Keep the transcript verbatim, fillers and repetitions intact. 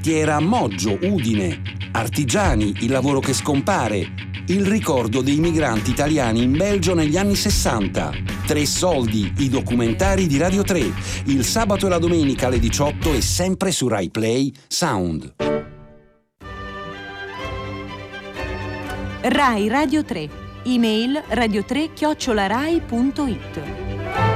Fiera Moggio, Udine. Artigiani, il lavoro che scompare. Il ricordo dei migranti italiani in Belgio negli anni sessanta. Tre soldi, i documentari di Radio tre. Il sabato e la domenica alle diciotto e sempre su Rai Play Sound. Rai Radio tre. Email radio tre chiocciola rai punto it.